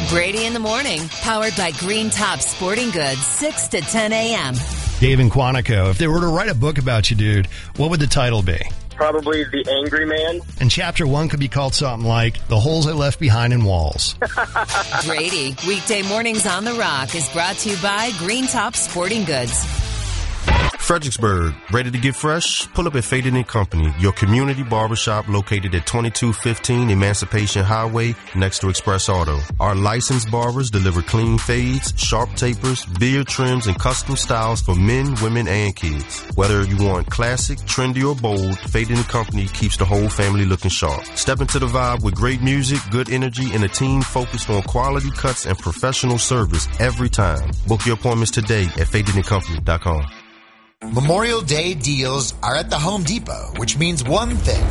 Brady in the Morning, powered by Green Top Sporting Goods, 6 to 10 a.m. Dave in Quantico, if they were to write a book about you, dude, what would the title be? Probably The Angry Man. And chapter 1 could be called something like The Holes I Left Behind in Walls. Brady, weekday mornings on The Rock is brought to you by Green Top Sporting Goods. Fredericksburg, ready to get fresh? Pull up at Faded & Company, your community barbershop located at 2215 Emancipation Highway next to Express Auto. Our licensed barbers deliver clean fades, sharp tapers, beard trims, and custom styles for men, women, and kids. Whether you want classic, trendy, or bold, Faded & Company keeps the whole family looking sharp. Step into the vibe with great music, good energy, and a team focused on quality cuts and professional service every time. Book your appointments today at fadedandcompany.com. Memorial Day deals are at the Home Depot, which means one thing.